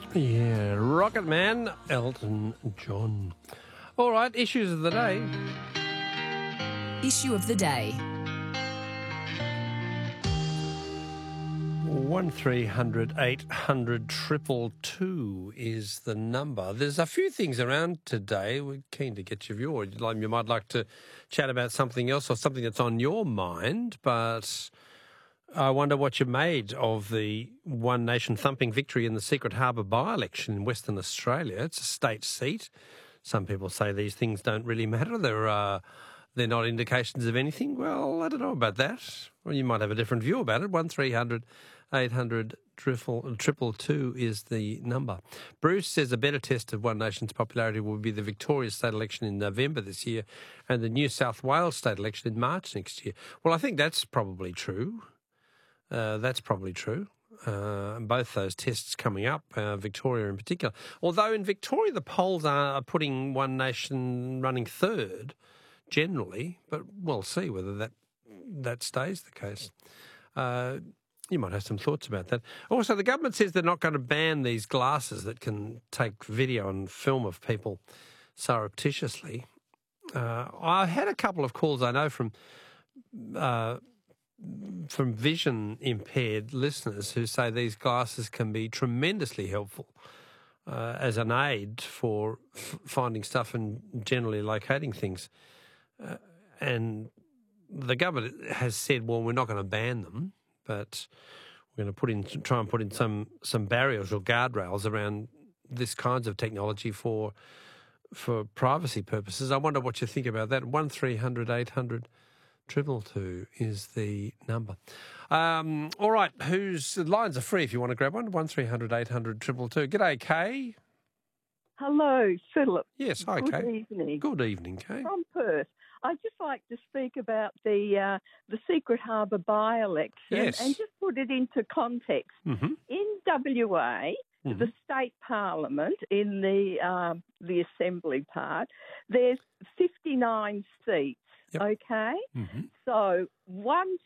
Yeah, Rocket Man, Elton John. All right, issues of the day. Issue of the day. 1300 800 222 is the number. There's a few things around today. We're keen to get your view. Or you might like to chat about something else or something that's on your mind, but I wonder what you made of the One Nation thumping victory in the Secret Harbour by-election in Western Australia. It's a state seat. Some people say these things don't really matter. They're not indications of anything. Well, I don't know about that. Well, you might have a different view about it. 1300 800 222 is the number. Bruce says a better test of One Nation's popularity will be the Victoria state election in November this year and the New South Wales state election in March next year. Well, I think that's probably true. Both those tests coming up, Victoria in particular. Although in Victoria the polls are putting One Nation running third generally, but we'll see whether that stays the case. You might have some thoughts about that. Also, the government says they're not going to ban these glasses that can take video and film of people surreptitiously. I had a couple of calls I know from vision-impaired listeners who say these glasses can be tremendously helpful as an aid for finding stuff and generally locating things. And the government has said, well, we're not going to ban them, but we're going to try and put in some barriers or guardrails around this kinds of technology for privacy purposes. I wonder what you think about that. 1300 800 222 is the number. All right, the lines are free if you want to grab one. 1300 800 222. G'day, Kay. Hello, Philip. Yes, hi, Kay. Good evening. Good evening, Kay. From Perth. I'd just like to speak about the Secret Harbour by-election Yes. and just put it into context. Mm-hmm. In WA, the state parliament, in the assembly part, there's 59 seats, Yep. okay? Mm-hmm. So one